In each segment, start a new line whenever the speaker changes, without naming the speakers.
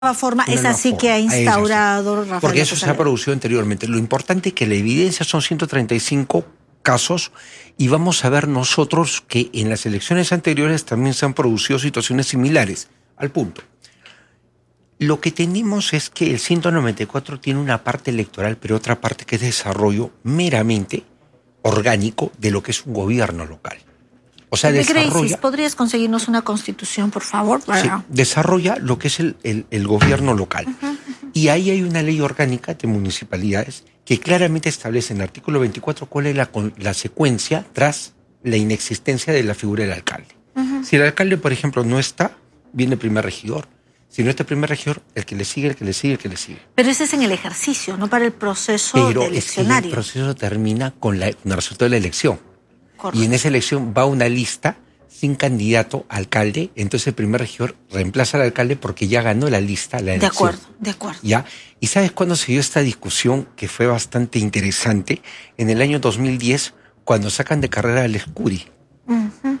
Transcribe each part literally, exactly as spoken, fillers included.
forma,
una
es así
forma.
que ha instaurado
Rafael
López
Porque eso se ha
Aliaga.
producido anteriormente. Lo importante es que la evidencia son ciento treinta y cinco casos y vamos a ver nosotros que en las elecciones anteriores también se han producido situaciones similares. Al punto. Lo que tenemos es que el ciento noventa y cuatro tiene una parte electoral, pero otra parte que es desarrollo meramente orgánico de lo que es un gobierno local. O sea, desarrolla...
Gracie, ¿podrías conseguirnos una constitución, por favor? Para...
Sí, desarrolla lo que es el, el, el gobierno local. Uh-huh, uh-huh. Y ahí hay una ley orgánica de municipalidades que claramente establece en el artículo veinticuatro cuál es la, la secuencia tras la inexistencia de la figura del alcalde. Uh-huh. Si el alcalde, por ejemplo, no está, viene el primer regidor. Si no está el primer regidor, el que le sigue, el que le sigue, el que le sigue.
Pero ese es en el ejercicio, no para el proceso
Pero
de eleccionario.
Pero el proceso termina con, la, con el resultado de la elección.
Correcto.
Y en esa elección va una lista sin candidato a alcalde, entonces el primer regidor reemplaza al alcalde porque ya ganó la lista, la elección.
De acuerdo, de acuerdo.
¿Ya? ¿Y sabes cuándo se dio esta discusión que fue bastante interesante? En el año dos mil diez, cuando sacan de carrera al Escuri.
Uh-huh.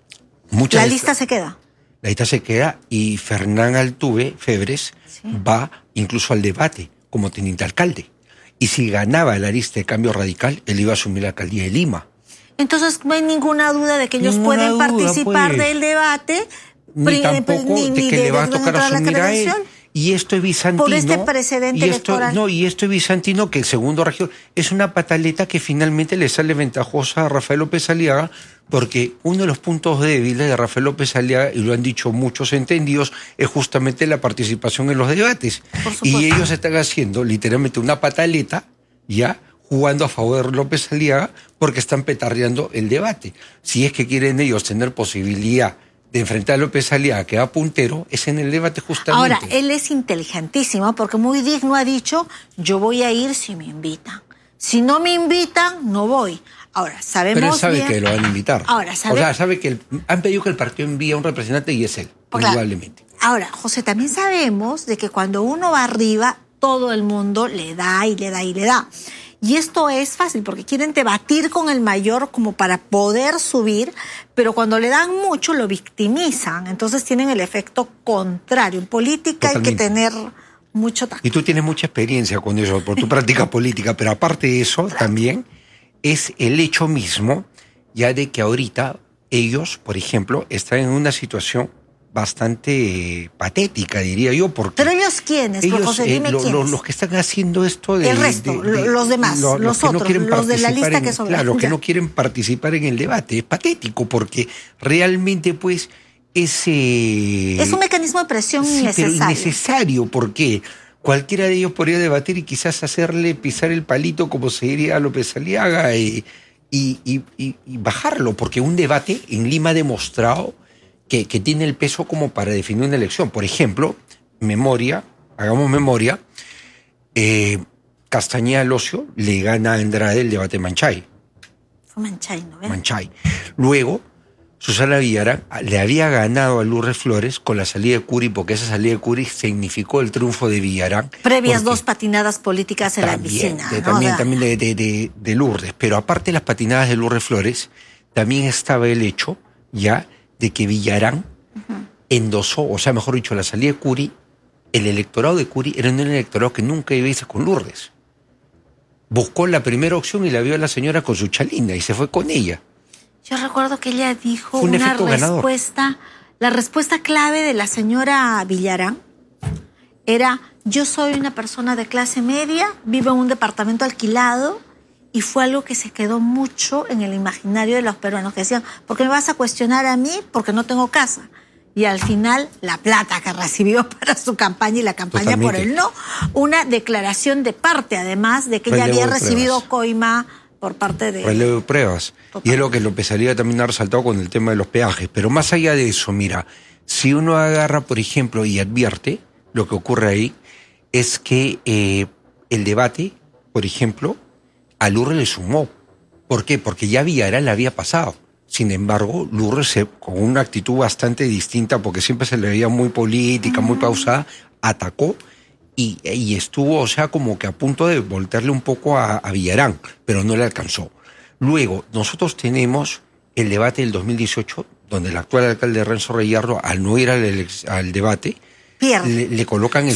Muchas
la lista se queda.
La lista se queda y Fernán Altuve, Febres, sí. va incluso al debate como teniente alcalde. Y si ganaba la lista de Cambio Radical, él iba a asumir la alcaldía de Lima.
Entonces no hay ninguna duda de que ellos
ninguna
pueden
duda,
participar
pues.
del debate.
Ni tampoco
ni,
de
ni
que
de,
le va a tocar
a
asumir a él. Y esto es bizantino.
Por este precedente
y esto,
electoral.
No, y esto es bizantino que el segundo regidor es una pataleta que finalmente le sale ventajosa a Rafael López Aliaga, porque uno de los puntos débiles de Rafael López Aliaga, y lo han dicho muchos entendidos, es justamente la participación en los debates. Y ellos están haciendo literalmente una pataleta, ya, jugando a favor de López Aliaga, porque están petardeando el debate. Si es que quieren ellos tener posibilidad de enfrentar a López Aliaga, que va puntero, es en el debate justamente.
Ahora, él es inteligentísimo, porque muy digno ha dicho, yo voy a ir si me invitan. Si no me invitan, no voy. Ahora, sabemos
Pero él sabe
bien...
que lo van a invitar.
Ahora, ¿sabe?
O sea, sabe que el... han pedido que el partido envíe a un representante y es él, probablemente.
Claro. Ahora, José, también sabemos de que cuando uno va arriba, todo el mundo le da y le da y le da. Y esto es fácil porque quieren debatir con el mayor como para poder subir, pero cuando le dan mucho lo victimizan. Entonces tienen el efecto contrario. En política Totalmente. Hay que tener mucho tacto.
Y tú tienes mucha experiencia con eso por tu práctica política, pero aparte de eso claro. también es el hecho mismo ya de que ahorita ellos, por ejemplo, están en una situación bastante eh, patética, diría yo. Porque
¿Pero ellos quiénes?
Ellos,
José, dime
eh, lo,
quiénes.
Lo, los que están haciendo esto de...
El resto,
de, de,
los demás,
lo,
los, los otros,
que no
los de la lista
en,
que sobran.
Claro, los que no quieren participar en el debate. Es patético porque realmente pues es... Eh,
es un mecanismo de presión
sí,
innecesario.
Pero innecesario porque cualquiera de ellos podría debatir y quizás hacerle pisar el palito como se diría a López Aliaga y, y, y, y, y bajarlo, porque un debate en Lima ha demostrado Que, que tiene el peso como para definir una elección. Por ejemplo, memoria, hagamos memoria, eh, Castañeda Locio le gana a Andrade el debate Manchay.
Fue Manchay, ¿no ves?
Manchay. Luego, Susana Villarán le había ganado a Lourdes Flores con la salida de Curi, porque esa salida de Curi significó el triunfo de Villarán.
Previas dos patinadas políticas en
también,
la piscina.
De,
¿no?
también
o sea,
también de, de, de, de Lourdes. Pero aparte de las patinadas de Lourdes Flores, también estaba el hecho, ya, de que Villarán uh-huh. endosó, o sea, mejor dicho, la salida de Curi, el electorado de Curi era un electorado que nunca iba a irse con Lourdes. Buscó la primera opción y la vio a la señora con su chalina y se fue con ella.
Yo recuerdo que ella dijo
un
una respuesta,
ganador.
La respuesta clave de la señora Villarán era, yo soy una persona de clase media, vivo en un departamento alquilado, y fue algo que se quedó mucho en el imaginario de los peruanos, que decían, ¿por qué me vas a cuestionar a mí? Porque no tengo casa. Y al final, la plata que recibió para su campaña y la campaña
Totalmente.
por el no. Una declaración de parte, además, de que ella
Relevo
había recibido
pruebas.
coima por parte de...
Relevo de pruebas.
Totalmente.
Y es lo que López Aliaga también ha resaltado con el tema de los peajes. Pero más allá de eso, mira, si uno agarra, por ejemplo, y advierte, lo que ocurre ahí es que eh, el debate, por ejemplo, a Lourdes le sumó. ¿Por qué? Porque ya Villarán la había pasado. Sin embargo, Lourdes, se, con una actitud bastante distinta, porque siempre se le veía muy política, muy pausada, atacó y, y estuvo, o sea, como que a punto de voltearle un poco a, a Villarán, pero no le alcanzó. Luego, nosotros tenemos el debate del dos mil dieciocho, donde el actual alcalde Renzo Reyardo, al no ir al, al debate,
Pierde.
le, le colocan el